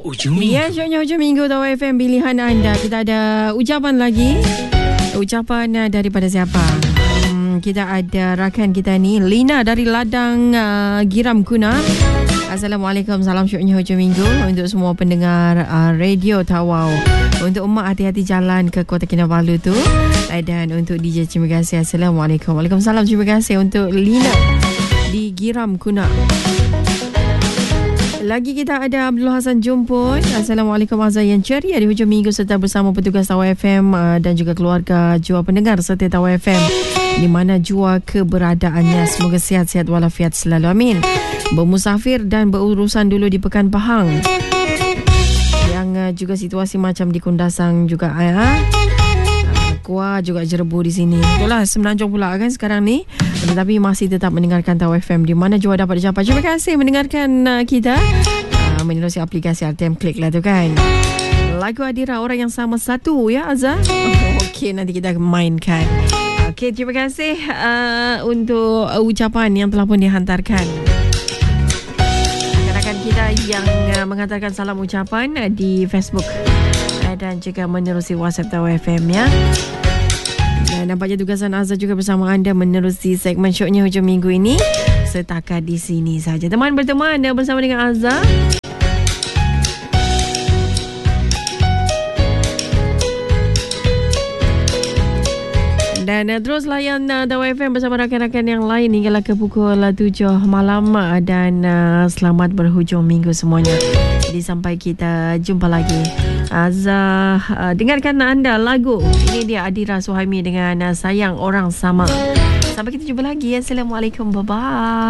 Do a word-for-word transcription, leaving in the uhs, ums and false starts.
Ujung Minggu. Ya, syoknya Ujung Minggu Tawa F M, pilihan anda. Kita ada ucapan lagi. Ucapan uh, daripada siapa? Hmm, kita ada rakan kita ni, Lina dari Ladang uh, Giram Kuna. Assalamualaikum, salam syoknya Hujung Minggu untuk semua pendengar uh, Radio Tawau. Untuk Mak, hati-hati jalan ke Kota Kinabalu tu. Dan untuk D J, terima kasih. Assalamualaikum. Waalaikumsalam, terima kasih untuk Lina di Giram Kuna. Lagi kita ada Abdul Hasan Jumpun. Assalamualaikum, Azhar yang ceria di hujung minggu serta bersama petugas Tawa F M uh, dan juga keluarga jua pendengar serta Tawa F M di mana jua keberadaannya. Semoga sihat-sihat walafiat selalu, amin. Bermusafir dan berurusan dulu di Pekan Pahang yang uh, juga situasi macam di Kundasang juga ya. Uh, Kuah juga Jerebu di sini. Itulah Semenanjung pula kan sekarang ni. Tetapi masih tetap mendengarkan Tawa F M di mana jua dapat dijumpa. Terima kasih mendengarkan uh, kita uh, menerusi aplikasi R T M Klik lah tu kan. Lagu Adira, Orang Yang Sama Satu ya Azhar. Oh, okey, nanti kita mainkan. Okey, terima kasih uh, untuk uh, ucapan yang telah pun dihantarkan. Rakan-rakan kita yang uh, menghantarkan salam ucapan uh, di Facebook uh, dan juga menerusi WhatsApp Tawa F M ya. Dan nampaknya tugasan Azhar juga bersama anda menerusi segmen syoknya hujung minggu ini. Setakat di sini saja. Teman berteman anda bersama dengan Azhar. Dan uh, terus layan uh, Tawa F M bersama rakan-rakan yang lain hinggalah ke pukul tujuh malam. Uh, dan uh, selamat berhujung minggu semuanya. Jadi sampai kita jumpa lagi. Azhar uh, dengarkan anda lagu. Ini dia Adira Suhaimi dengan uh, Sayang Orang Sama. Sampai kita jumpa lagi. Assalamualaikum. Bye-bye.